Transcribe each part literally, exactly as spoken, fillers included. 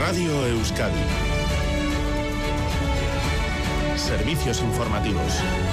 Radio Euskadi. Servicios informativos.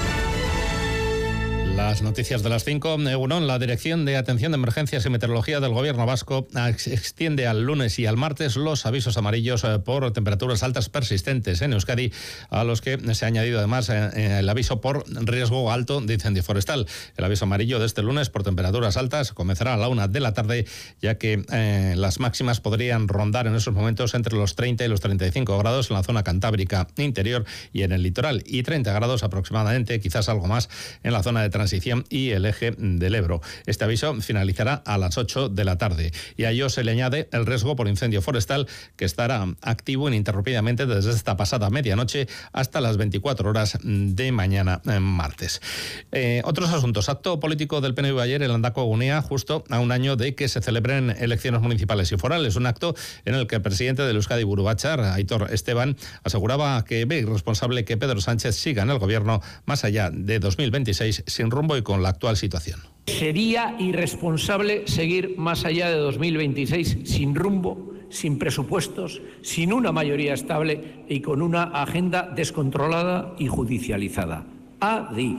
Las noticias de las cinco. Egunon, la Dirección de Atención de Emergencias y Meteorología del Gobierno Vasco extiende al lunes y al martes los avisos amarillos por temperaturas altas persistentes en Euskadi, a los que se ha añadido además el aviso por riesgo alto de incendio forestal. El aviso amarillo de este lunes por temperaturas altas comenzará a la una de la tarde, ya que eh, las máximas podrían rondar en esos momentos entre los treinta y los treinta y cinco grados en la zona cantábrica interior y en el litoral, y treinta grados aproximadamente, quizás algo más, en la zona de transición y el eje del Ebro. Este aviso finalizará a las ocho de la tarde y a ello se le añade el riesgo por incendio forestal, que estará activo ininterrumpidamente desde esta pasada medianoche hasta las veinticuatro horas de mañana martes. Eh, otros asuntos. Acto político del P N V ayer en Landako Gunea, justo a un año de que se celebren elecciones municipales y forales. Un acto en el que el presidente del Euskadi Buru Batzar, Aitor Esteban, aseguraba que ve irresponsable que Pedro Sánchez siga en el gobierno más allá de dos mil veintiséis sin rumbo y con la actual situación. Sería irresponsable seguir más allá de dos mil veintiséis sin rumbo, sin presupuestos, sin una mayoría estable y con una agenda descontrolada y judicializada. Adi,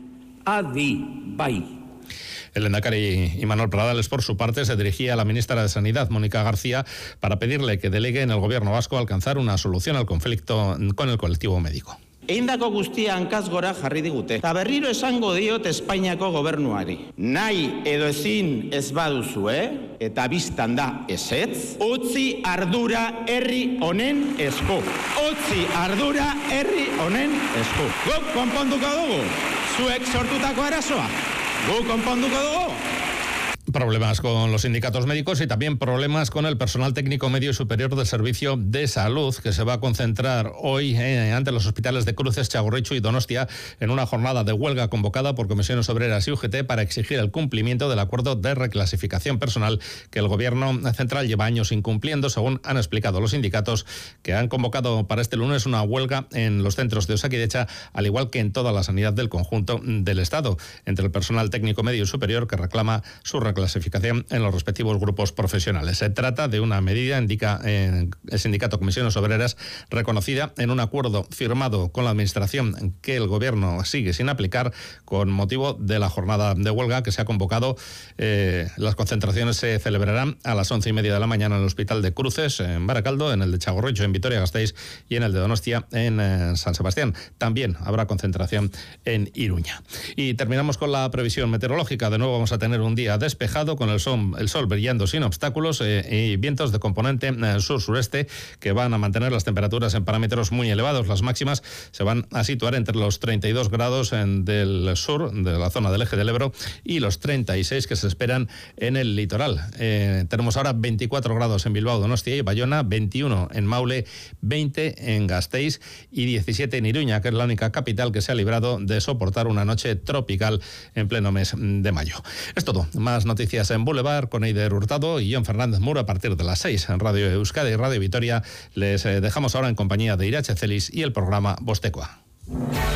adi, bye. El lehendakari Imanol Pradales, por su parte, se dirigía a la ministra de Sanidad, Mónica García, para pedirle que delegue en el gobierno vasco alcanzar una solución al conflicto con el colectivo médico. Eindako guztia hankaz gora jarri digute. Ta berriro esango diot Espainiako gobernuari. Nahi edo ezin ez baduzu, eh? Eta biztan da ezetz. Utzi ardura herri honen esku. Utzi ardura herri honen esku. Guk konponduko dugu. Zuek sortutako arazoa. Guk konponduko dugu. Problemas con los sindicatos médicos y también problemas con el personal técnico medio y superior del Servicio de Salud, que se va a concentrar hoy eh, ante los hospitales de Cruces, Txagorritxu y Donostia en una jornada de huelga convocada por Comisiones Obreras y U G T para exigir el cumplimiento del acuerdo de reclasificación personal que el Gobierno central lleva años incumpliendo, según han explicado los sindicatos, que han convocado para este lunes una huelga en los centros de Osakidetza, al igual que en toda la sanidad del conjunto del Estado, entre el personal técnico medio y superior que reclama su reclasificación clasificación en los respectivos grupos profesionales. Se trata de una medida, indica eh, el sindicato Comisiones Obreras, reconocida en un acuerdo firmado con la Administración que el Gobierno sigue sin aplicar con motivo de la jornada de huelga que se ha convocado. Eh, las concentraciones se celebrarán a las once y media de la mañana en el Hospital de Cruces, en Baracaldo, en el de Txagorritxu, en Vitoria-Gasteiz, y en el de Donostia, en eh, San Sebastián. También habrá concentración en Iruña. Y terminamos con la previsión meteorológica. De nuevo vamos a tener un día despejado, con el sol, el sol brillando sin obstáculos eh, y vientos de componente eh, sur-sureste que van a mantener las temperaturas en parámetros muy elevados. Las máximas se van a situar entre los treinta y dos grados en del sur, de la zona del eje del Ebro, y los treinta y seis que se esperan en el litoral. Eh, tenemos ahora veinticuatro grados en Bilbao, Donostia y Bayona, veintiuno en Maule, veinte en Gasteiz y diecisiete en Iruña, que es la única capital que se ha librado de soportar una noche tropical en pleno mes de mayo. Es todo. Más noticias en Boulevard con Eider Hurtado y John Fernández Muro a partir de las seis en Radio Euskadi y Radio Vitoria. Les dejamos ahora en compañía de Irache Celis y el programa Bostekoa.